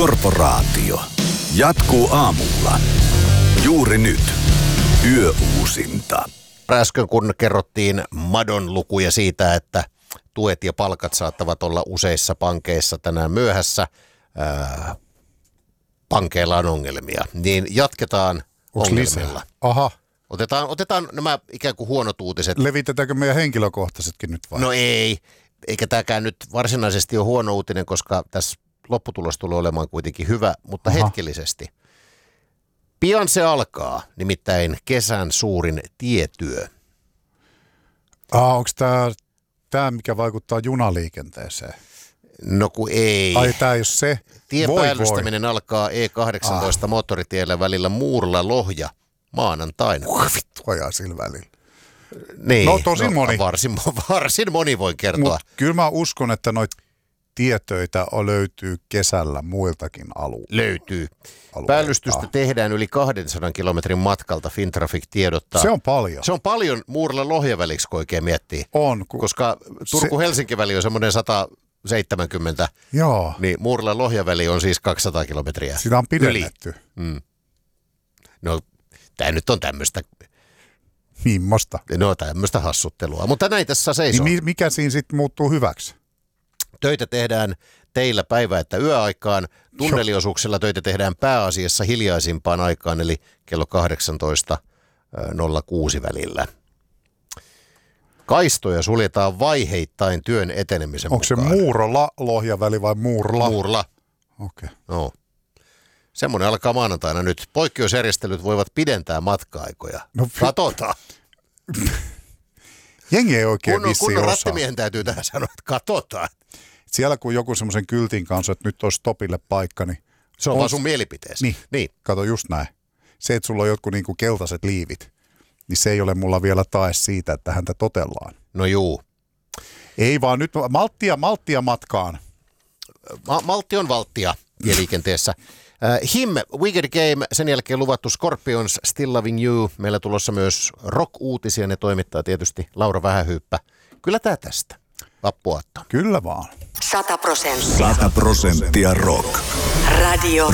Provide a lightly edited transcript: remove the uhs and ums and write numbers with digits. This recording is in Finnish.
Korporaatio jatkuu aamulla. Juuri nyt. Yöuusinta. Äsken kun kerrottiin Madon lukuja siitä, että tuet ja palkat saattavat olla useissa pankeissa tänään myöhässä, pankeilla on ongelmia, niin jatketaan ongelmilla. Aha. Otetaan nämä ikään kuin huonot uutiset. Levitetäänkö meidän henkilökohtaisetkin nyt vai? No ei, eikä tämäkään nyt varsinaisesti ole huono uutinen, koska tässä lopputulos tulee olemaan kuitenkin hyvä, mutta hetkellisesti. Pian se alkaa, nimittäin kesän suurin tietyö. Onko tämä, mikä vaikuttaa junaliikenteeseen? No kun ei. Ai tämä ei ole se. Tien päällystäminen alkaa E18 moottoritiellä välillä Muurla-Lohja maanantaina. Vittu ajaa sillä välillä. Niin, no tosi moni. Varsin moni voi kertoa. Mut kyllä mä uskon, että noita tietöitä löytyy kesällä muiltakin alueilta. Löytyy. Päällystystä tehdään yli 200 kilometrin matkalta, Fintraffic tiedottaa. Se on paljon. Se on paljon Muurla-Lohja-väliksi, kun oikein miettii. On. Koska Turku-Helsinki-väli on semmoinen 170, joo. Niin Muurla-Lohja-väli on siis 200 kilometriä. Sitä on pidennetty. No, tämä nyt on tämmöistä. Mimmosta? No, tämmöistä hassuttelua, mutta näin tässä seisoo. Niin mikä siinä sitten muuttuu hyväksi? Töitä tehdään teillä päivä- että yöaikaan. Tunneliosuuksilla töitä tehdään pääasiassa hiljaisimpaan aikaan, eli kello 18.06 välillä. Kaistoja suljetaan vaiheittain työn etenemisen Onko mukaan. se Muurla-Lohja-väli vai Muurla? Muurla. Okei. No. Semmoinen alkaa maanantaina nyt. Poikkeusjärjestelyt voivat pidentää matka-aikoja. No, katsotaan. Jengi ei oikein vissiin kunnon osaa. rattimiehen täytyy tähän sanoa, että katsotaan. Siellä kun joku semmoisen kyltin kanssa, että nyt olisi stopille paikka, niin... Se on vaan sun mielipiteesi. Niin. Kato just näin. Se, että sulla on jotkut niinku keltaiset liivit, niin se ei ole mulla vielä tae siitä, että häntä totellaan. No juu. Ei vaan nyt malttia matkaan. Maltti on valttia tieliikenteessä. Him, Wicked Game, sen jälkeen luvattu Scorpions, Still Loving You. Meillä tulossa myös rock-uutisia, ne toimittaa tietysti Laura Vähähyyppä. Kyllä tää tästä. Vappuaatto. Kyllä vaan. 100%. 100% rock. Radio